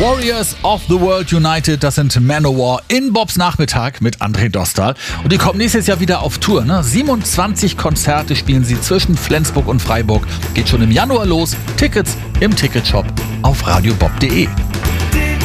Warriors of the World United, das sind Manowar in Bobs Nachmittag mit André Dostal. Und die kommen nächstes Jahr wieder auf Tour. 27 Konzerte spielen sie zwischen Flensburg und Freiburg. Geht schon im Januar los. Tickets im Ticketshop auf radiobob.de.